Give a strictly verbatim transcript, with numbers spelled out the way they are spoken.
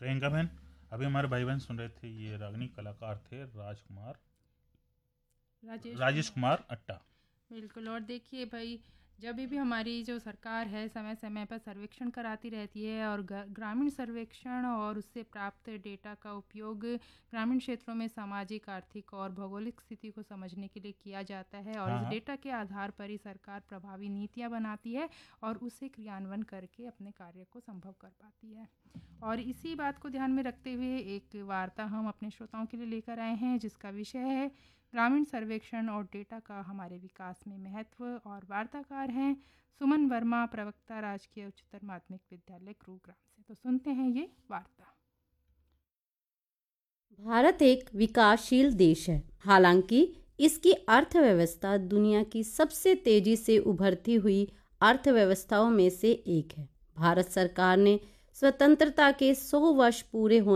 प्रियंका बहन, अभी हमारे भाई बहन सुन रहे थे, ये रागनी कलाकार थे राजकुमार राजेश राजेश कुमार अट्टा। बिल्कुल। और देखिए भाई, जब भी हमारी जो सरकार है समय समय पर सर्वेक्षण कराती रहती है और ग्रामीण सर्वेक्षण और उससे प्राप्त डेटा का उपयोग ग्रामीण क्षेत्रों में सामाजिक, आर्थिक और भौगोलिक स्थिति को समझने के लिए किया जाता है। और हाँ इस हाँ। डेटा के आधार पर ही सरकार प्रभावी नीतियाँ बनाती है और उसे क्रियान्वयन करके अपने कार्य को संभव कर पाती है। और इसी बात को ध्यान में रखते हुए एक वार्ता हम अपने श्रोताओं के लिए लेकर आए हैं, जिसका विषय है ग्रामीण सर्वेक्षण और डेटा का हमारे विकास में महत्व। और वार्ताकार हैं सुमन वर्मा, प्रवक्ता, राजकीय उच्चतर माध्यमिक विद्यालय गुरुग्राम से। तो सुनते हैं ये वार्ता। भारत एक विकासशील देश है, हालांकि इसकी अर्थव्यवस्था दुनिया की सबसे तेजी से उभरती हुई अर्थव्यवस्थाओं में से एक है। भारत सरकार ने स्वतंत्रता के सौ वर्ष पूरे होने